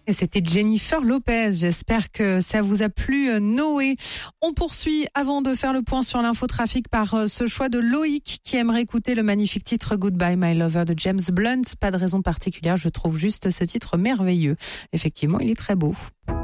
Et c'était Jennifer Lopez. J'espère que ça vous a plu, Noé. On poursuit avant de faire le point sur l'infotrafic par ce choix de Loïc qui aimerait écouter le magnifique titre Goodbye My Lover de James Blunt. Pas de raison particulière, je trouve juste ce titre merveilleux. Effectivement, il est très beau.